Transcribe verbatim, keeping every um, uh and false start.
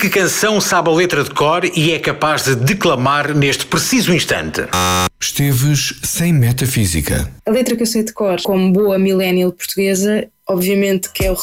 que canção sabe a letra de cor e é capaz de declamar neste preciso instante? Esteves sem metafísica. A letra que eu sei de cor, como boa millennial portuguesa, obviamente que é o